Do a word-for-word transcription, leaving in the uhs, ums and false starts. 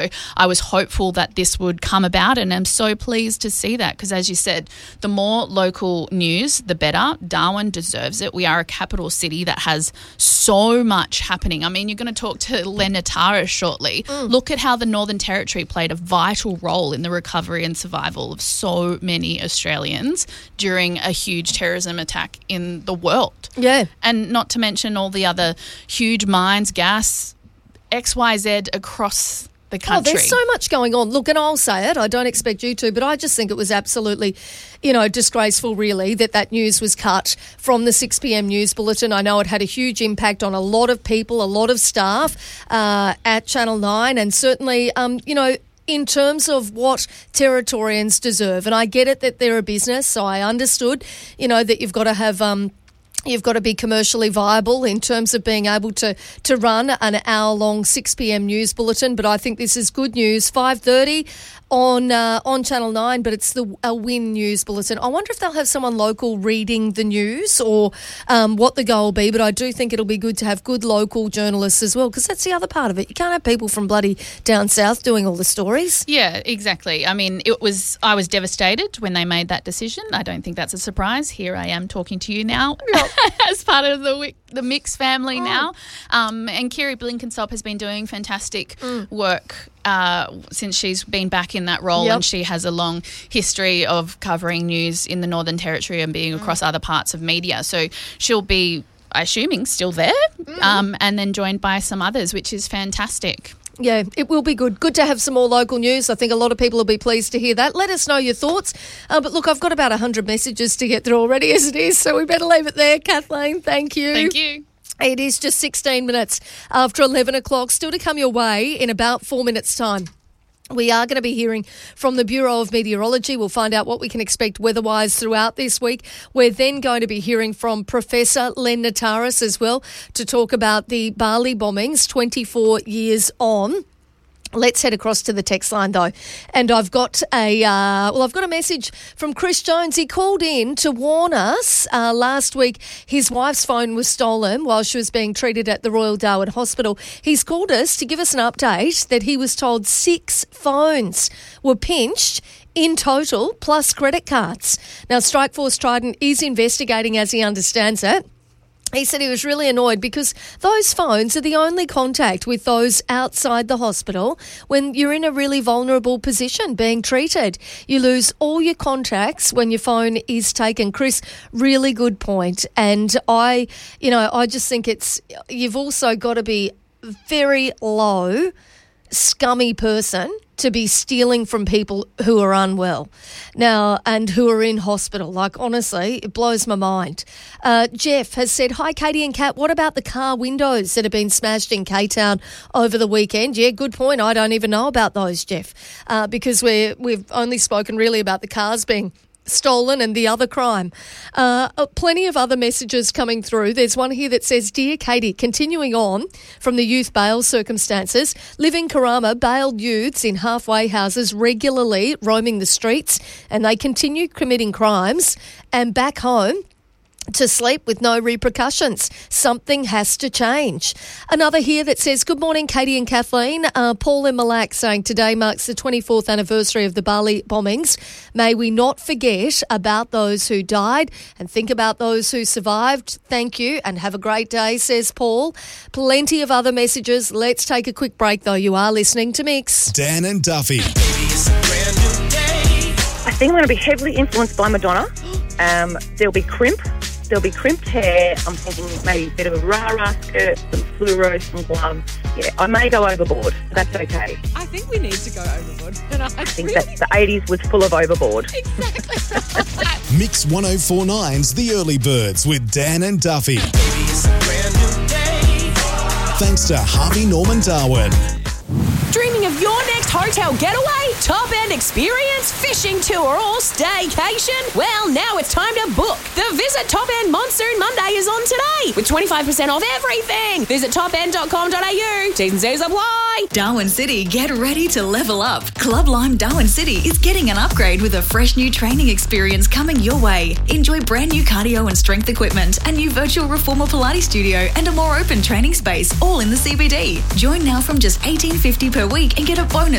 I was hopeful that this would come about, and I'm so pleased to see that because, as you said, the more local news, the better. Darwin deserves it. We are a capital city that has so much happening. I mean, you're going to talk to Len Natara shortly. Mm. Look at how the Northern Territory played a vital role in the recovery and survival of so many Australians during a huge terrorism attack in the world. Yeah. And not to mention all the other huge mines, gas, X Y Z across the country. Oh, there's so much going on. Look, and I'll say it, I don't expect you to, but I just think it was absolutely, you know, disgraceful really that that news was cut from the six p.m. news bulletin. I know it had a huge impact on a lot of people, a lot of staff uh, at Channel nine, and certainly, um, you know, in terms of what Territorians deserve. And I get it that they're a business, so I understood, you know, that you've got to have... Um, You've got to be commercially viable in terms of being able to, to run an hour-long six p.m. news bulletin, but I think this is good news. five thirty on uh, on Channel nine, but it's the a Win news bulletin. I wonder if they'll have someone local reading the news or um, what the goal will be, but I do think it'll be good to have good local journalists as well, because that's the other part of it. You can't have people from bloody down south doing all the stories. Yeah, exactly. I mean, it was I was devastated when they made that decision. I don't think that's a surprise. Here I am talking to you now. Yep. As part of the the Mix family oh. now. Um, and Kiri Blenkinsop has been doing fantastic mm. work uh, since she's been back in that role, yep. and she has a long history of covering news in the Northern Territory and being mm. across other parts of media. So she'll be, assuming, still there mm. um, and then joined by some others, which is fantastic. Yeah, it will be good. Good to have some more local news. I think a lot of people will be pleased to hear that. Let us know your thoughts. Uh, but look, I've got about one hundred messages to get through already as it is, so we better leave it there. Kathleen, thank you. Thank you. It is just sixteen minutes after eleven o'clock. Still to come your way in about four minutes' time. We are going to be hearing from the Bureau of Meteorology. We'll find out what we can expect weather-wise throughout this week. We're then going to be hearing from Professor Len Nataras as well to talk about the Bali bombings twenty-four years on. Let's head across to the text line though, and I've got a uh, well, I've got a message from Chris Jones. He called in to warn us uh, last week. His wife's phone was stolen while she was being treated at the Royal Darwin Hospital. He's called us to give us an update that he was told six phones were pinched in total, plus credit cards. Now, Strikeforce Trident is investigating as he understands it. He said he was really annoyed because those phones are the only contact with those outside the hospital when you're in a really vulnerable position being treated. You lose all your contacts when your phone is taken. Chris, really good point. And I, you know, I just think it's, you've also got to be very low, scummy person to be stealing from people who are unwell now and who are in hospital. Like, honestly, it blows my mind. Uh, Jeff has said, hi, Katie and Kat, what about the car windows that have been smashed in K-Town over the weekend? Yeah, good point. I don't even know about those, Jeff, uh, because we're, we've only spoken really about the cars being stolen and the other crime. Uh, plenty of other messages coming through. There's one here that says, Dear Katie, continuing on from the youth bail circumstances, live in Karama, bailed youths in halfway houses regularly roaming the streets, and they continue committing crimes, and back home to sleep with no repercussions. Something has to change. Another here that says, good morning, Katie and Kathleen. Uh, Paul in Malak saying today marks the twenty-fourth anniversary of the Bali bombings. May we not forget about those who died and think about those who survived. Thank you and have a great day, says Paul. Plenty of other messages. Let's take a quick break, though. You are listening to Mix. Dan and Duffy. I think I'm going to be heavily influenced by Madonna. Um, there'll be crimp. There'll be crimped hair. I'm thinking maybe a bit of a rah-rah skirt, some fluoro, some gloves. Yeah, I may go overboard. That's okay. I think we need to go overboard. And I, I think really... that the eighties was full of overboard. Exactly. Mix one oh four nine's The Early Birds with Dan and Duffy. Thanks to Harvey Norman Darwin. Dreaming of your next hotel getaway? top-end experience, fishing tour or staycation? Well, now it's time to book. The Visit Top End Monsoon Monday is on today with twenty-five percent off everything. Visit top end dot com dot a u. T's and C's apply. Darwin City, get ready to level up. Club Lime Darwin City is getting an upgrade with a fresh new training experience coming your way. Enjoy brand new cardio and strength equipment, a new virtual reformer Pilates studio, and a more open training space, all in the C B D. Join now from just eighteen fifty per week and get a bonus